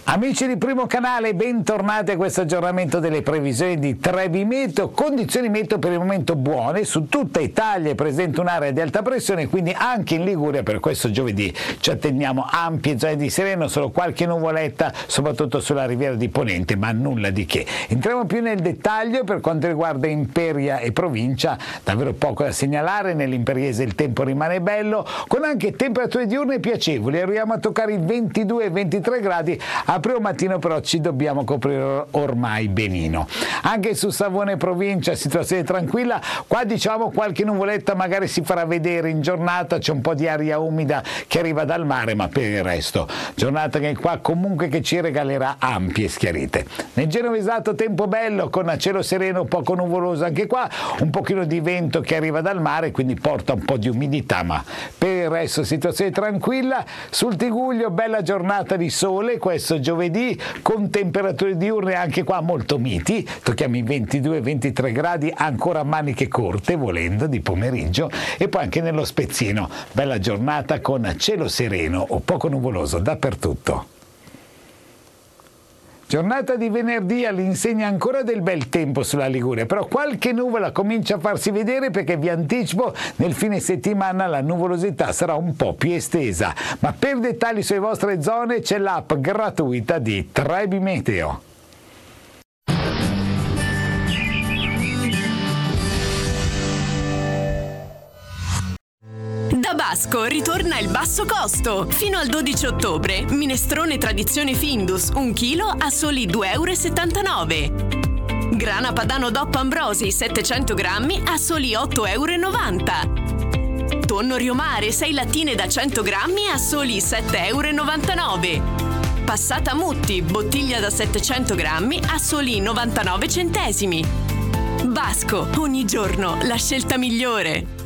Amici di Primo Canale, bentornati a questo aggiornamento delle previsioni di Trebi Meteo. Condizioni meteo per il momento buone, su tutta Italia è presente un'area di alta pressione, quindi anche in Liguria per questo giovedì ci attendiamo ampie zone di sereno, solo qualche nuvoletta, soprattutto sulla riviera di Ponente, ma nulla di che. Entriamo più nel dettaglio per quanto riguarda Imperia e provincia, davvero poco da segnalare. Nell'Imperiese il tempo rimane bello, con anche temperature diurne piacevoli, arriviamo a toccare i 22-23 gradi. A primo mattino però ci dobbiamo coprire ormai benino. Anche su Savona provincia situazione tranquilla, qua diciamo qualche nuvoletta magari si farà vedere in giornata, c'è un po' di aria umida che arriva dal mare, ma per il resto giornata che qua comunque che ci regalerà ampie schiarite. Nel Genovesato tempo bello con cielo sereno, poco nuvoloso anche qua, un pochino di vento che arriva dal mare, quindi porta un po' di umidità, ma per il resto situazione tranquilla. Sul Tiguglio bella giornata di sole questo giovedì, con temperature diurne anche qua molto miti, tocchiamo i 22-23 gradi, ancora maniche corte volendo di pomeriggio, e poi anche nello Spezzino bella giornata con cielo sereno o poco nuvoloso dappertutto. Giornata di venerdì all'insegna ancora del bel tempo sulla Liguria, però qualche nuvola comincia a farsi vedere, perché vi anticipo nel fine settimana la nuvolosità sarà un po' più estesa, ma per dettagli sulle vostre zone c'è l'app gratuita di Trebi Meteo. Da Basco ritorna il basso costo. Fino al 12 ottobre, minestrone tradizione Findus 1 kg a soli 2,79 €. Grana padano DOP Ambrosi 700 grammi a soli 8,90 €. Tonno Riomare 6 lattine da 100 grammi a soli 7,99 €. Passata Mutti, bottiglia da 700 grammi a soli 99 centesimi. Basco, ogni giorno la scelta migliore.